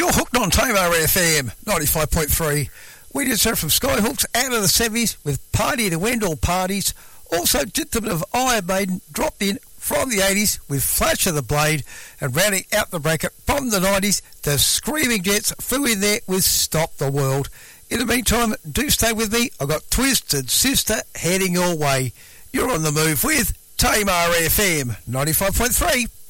You're hooked on Tamar FM 95.3. We just heard from Skyhooks out of the 70s with Party to End All Parties. Also, did the bit of Iron Maiden dropped in from the 80s with Flash of the Blade, and rounding out the bracket from the 90s, the Screaming Jets flew in there with Stop the World. In the meantime, do stay with me. I've got Twisted Sister heading your way. You're on the move with Tamar FM 95.3.